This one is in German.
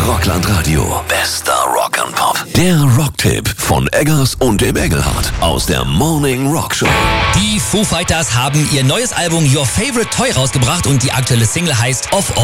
Rockland Radio. Bester Rock and Pop. Der Rocktipp von Eggers und dem Engelhardt aus der Morning Rock Show. Die Foo Fighters haben ihr neues Album Your Favorite Toy rausgebracht und die aktuelle Single heißt Of All.